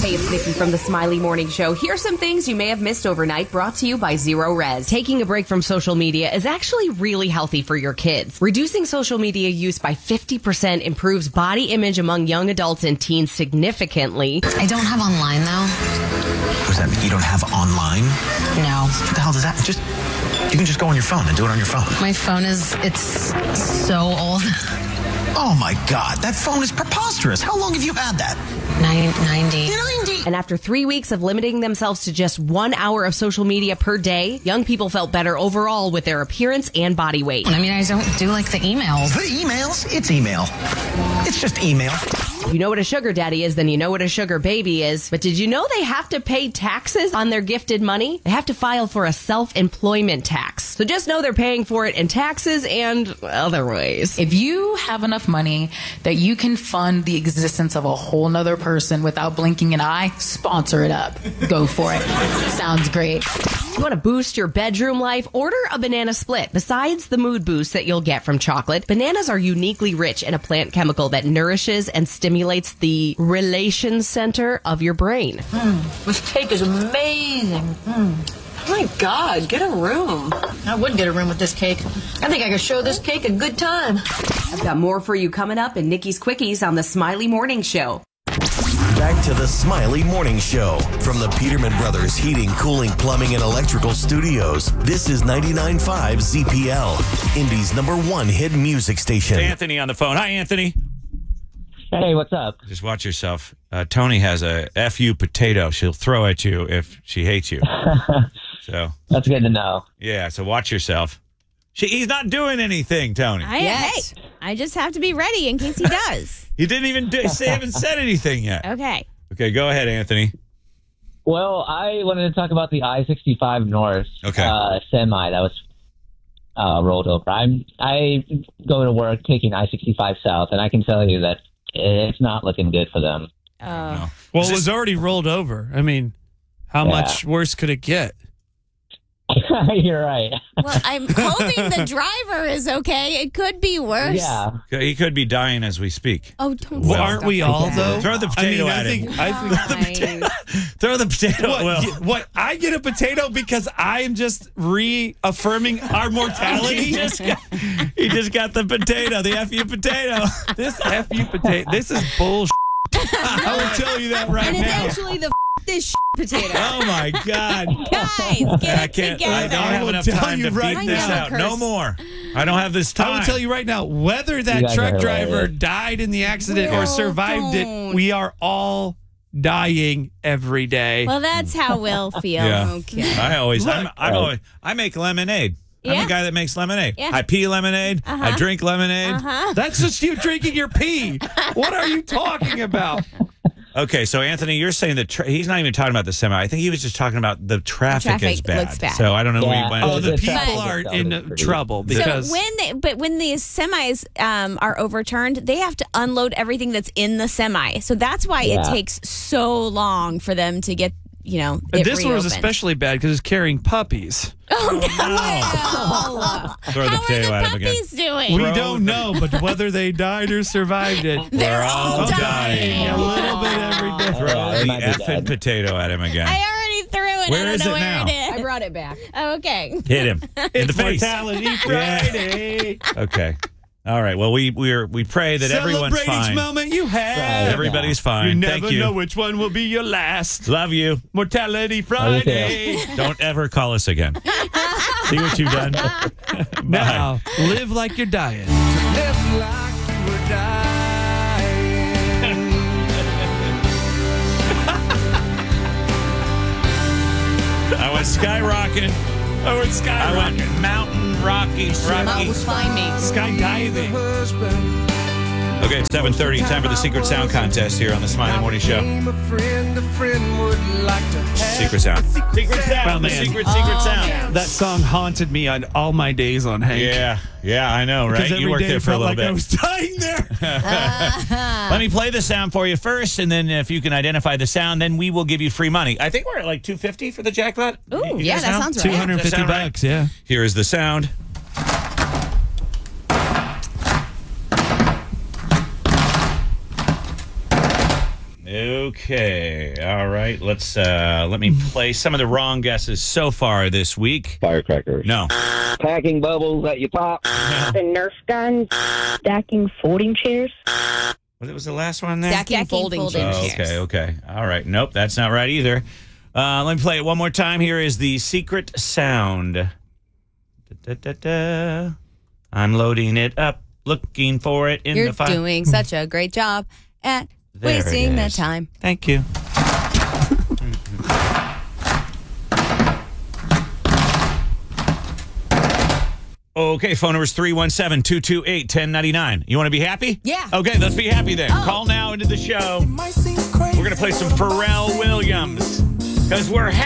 Hey, it's Nikki from the Smiley Morning Show. Here's some things you may have missed overnight, brought to you by Zero Res. Taking a break from social media is actually really healthy for your kids. Reducing social media use by 50% improves body image among young adults and teens significantly. I don't have online, though. What does that mean? You don't have online? No. What the hell does that mean? You can just go on your phone and do it on your phone. My phone it's so old. Oh my God, that phone is preposterous. How long have you had that? 90. And after 3 weeks of limiting themselves to just 1 hour of social media per day, young people felt better overall with their appearance and body weight. I mean, I don't do like the emails. The emails? It's email. It's just email. You know what a sugar daddy is, then you know what a sugar baby is. But did you know they have to pay taxes on their gifted money? They have to file for a self-employment tax. So just know they're paying for it in taxes and other ways. If you have enough money that you can fund the existence of a whole nother person without blinking an eye, sponsor it up. Go for it. Sounds great. You want to boost your bedroom life? Order a banana split. Besides the mood boost that you'll get from chocolate, bananas are uniquely rich in a plant chemical that nourishes and stimulates the relation center of your brain. This cake is amazing. My God, get a room. I would get a room with this cake. I think I could show this cake a good time. I've got more for you coming up in Nikki's Quickies on the Smiley Morning Show. Back to the Smiley Morning Show from the Peterman Brothers Heating, Cooling, Plumbing, and Electrical Studios. This is 99.5 ZPL, Indy's #1 hit music station. Anthony on the phone. Hi, Anthony. Hey, what's up? Just watch yourself. Tony has a FU potato she'll throw at you if she hates you. So that's good to know. Yeah, so watch yourself. He's not doing anything, Tony. I just have to be ready in case he does. You didn't even haven't said anything yet. Okay. Okay, go ahead, Anthony. Well, I wanted to talk about the I-65 North semi that was rolled over. I go to work taking I-65 South, and I can tell you that it's not looking good for them. No. Well, it was already rolled over. I mean, how much worse could it get? You're right. Well, I'm hoping the driver is okay. It could be worse. Yeah. He could be dying as we speak. Oh, don't Well, aren't we all, though? Throw the potato at him. Throw the potato. What? I get a potato because I'm just reaffirming our mortality? He just got the potato, the FU potato. This FU potato, this is bullshit. I will tell you that right now. And it's actually the this potato. Oh, my God. Guys, get it together. I don't have enough time to beat this out. No more. I don't have this time. I will tell you right now, whether that truck driver died in the accident or survived it, we are all dying every day. Well, that's how Will feels. Yeah. Okay. I make lemonade. I'm Yeah. the guy that makes lemonade. Yeah. I pee lemonade. I drink lemonade. That's just you drinking your pee. What are you talking about? Okay, so Anthony, you're saying that he's not even talking about the semi. I think he was just talking about the traffic is bad. looks bad. So I don't know where he went. Oh, the people are in trouble because so when the semis are overturned, they have to unload everything that's in the semi. So that's why it takes so long for them to get it this one was reopened. especially bad because it's carrying puppies. Oh, no. Throw the How potato are at the him again. puppies doing? We don't know, but whether they died or survived it, They're all dying. a little bit every day. Throw the effing potato at him again. I already threw it. Where I don't is know it where now? it is. I brought it back. Okay. Hit him in the face. Mortality Friday. Okay. All right. Well, we pray that everyone's Celebrate fine. each moment you have. Everybody's fine. You never Thank you. know which one will be your last. Love you. Mortality Friday. Don't ever call us again. See what you've done. Bye. Now, live like you're dying. I went skyrocketing. Oh, it's I went mountain rocky. Find me. skydiving. Okay, it's 7:30. Time for the Secret Sound Contest here on the Smiley Morning Show. Secret Sound. Secret Sound. Well, The man. secret sound. That song haunted me on all my days on Hank. Yeah, I know, right? Because every You worked day there it for a felt little like bit. I was dying there. Let me play the sound for you first, and then if you can identify the sound, then we will give you free money. I think we're at like $250 for the jackpot. Ooh, You yeah, guys that know? sounds right. Does that sound right? $250, yeah. Here is the sound. Okay. All right. Let me play some of the wrong guesses so far this week. Firecrackers. No. Packing bubbles that you pop. The Nerf gun. Stacking folding chairs. What was the last one there? Stacking folding chairs. Okay. All right. Nope, that's not right either. Let me play it one more time. Here is the secret sound. Da-da-da-da. I'm loading it up, looking for it in the file. You're doing such a great job at wasting the time. Thank you. Okay, phone number is 317-228-1099. You want to be happy? Yeah. Okay, let's be happy then. Call now into the show. We're going to play some Pharrell Williams because we're happy.